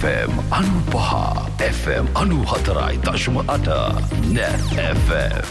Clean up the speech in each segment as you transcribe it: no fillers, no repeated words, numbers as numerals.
FM 95 FM 94.8 Net FM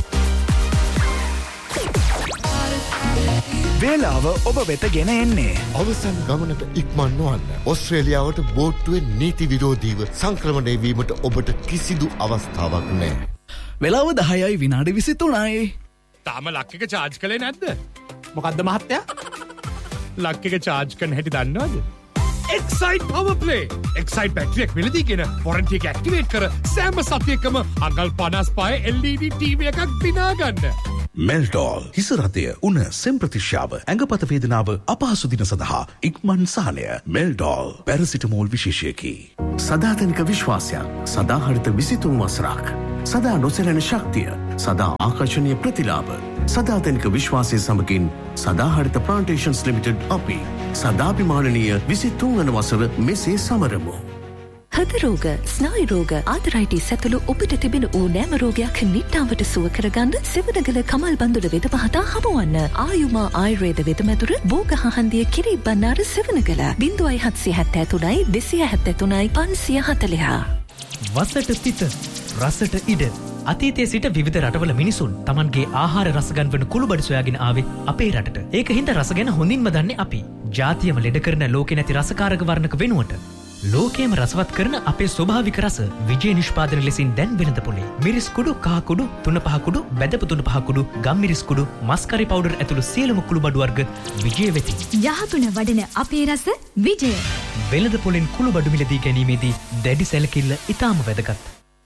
වේලාව ඔබ වෙත ගෙන එන්නේ අවසන් ගමනට ඉක්මන් නොවන්න. ඕස්ට්‍රේලියාවට බෝට්ටුවෙන් නීති විරෝධීව සංක්‍රමණය වීමට ඔබට කිසිදු අවස්ථාවක් නැහැ. වෙලාව 10යි විනාඩි 23යි. තාම ලක් එක චාර්ජ් කළේ නැද්ද? මොකද්ද මහත්තයා? ලක් එක චාර්ජ් කරන්න හැටි දන්නවද? Excite Power Play. Excite බැටරියක් මිලදීගෙන warranty එක ඇක්ටිවේට් කර සෑම සතියකම අඟල් 55 LED TV එකක් දිනා ගන්න. මෙල්ටෝල් හිසරතය උන සෙම්ප්‍රතිශ්‍යාව ඇඟපත වේදනාව අපහසු දින සඳහා ඉක්මන් සහනය මෙල්ටෝල් පැරසිටමෝල් විශේෂයකි. සදාතනික විශ්වාසයක් සදාහරිත 23 වසරක් සදා නොසැලෙන ශක්තිය සදා ආකර්ෂණීය ප්‍රතිලාභ සදාතනික විශ්වාසය සමගින් සදාහරිත ප්ලාන්ටේෂන්ස් ලිමිටඩ් අපි සදාபிමානනීය 23 වන වසර මෙසේ සමරමු. හෘද රෝග, ස්නායු රෝග, ආතරයිටිස් ඇතුළු ඔබට තිබෙන ඕනෑම රෝගයක් නිට්ටාවට සුව කරගන්න සෙවණගල කමල් බන්දුල වෙද මහතා හමුවන්න. ආයුමා ආයුර්වේද වෙදමැදුර බෝගහහන්දිය කිරි බණ්ණාර සෙවණගල 0773 273 540. වසට පිට රසට ඉඩ අතීතයේ සිට විවිධ රටවල මිනිසුන් Tamanගේ ආහාර රස ගන්වන කුළුබඩු සොයාගෙන ආවේ අපේ රටට. ඒක හින්දා රස ගැන හොඳින්ම දන්නේ අපි. ජාතියම ලෙඩ කරන ලෝකේ නැති රසකාරක වර්ණක වෙනුවට ලෝකයේම රසවත් කරන අපේ ස්වභාවික රස විජය නිෂ්පාදන ලෙසින් දැන් වෙනද පොලේ. මිරිස් කුඩු, කහ කුඩු, තුන පහ කුඩු, බැදපු තුන පහ කුඩු, ගම්මිරිස් කුඩු, මස්කරි පවුඩර් ඇතුළු සියලුම කුළුබඩු වර්ග විජය වෙතින්. යහගුණ වඩන අපේ රස විජය. වෙළඳ පොලෙන් කුළුබඩු මිලදී ගැනීමේදී දැඩි සැලකිල්ල ඉතාම වැදගත්.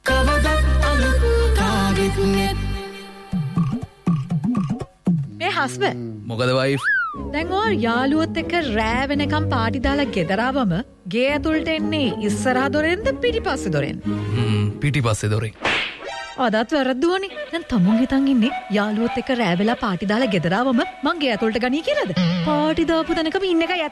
මේ හස්බ මොකද වයිෆ්? දැන් ඔය යාළුවොත් එක්ක රෑ වෙනකම් පාටි දාලා ගෙදරවම ගේ ඇතුළට එන්නේ ඉස්සරහා දොරෙන්ද පිටිපස්සේ දොරෙන්ද? පිටිපස්සේ දොරෙන්. අදත් වැරද්දුවනේ. දැන් තමුන් හිතන් ඉන්නේ යාළුවොත් එක්ක රෑ වෙලා පාටි දාලා ගෙදරවම මං ගේ ඇතුළට ගනී කියලාද? පාටි දාපු තැනකම ඉන්න එකයි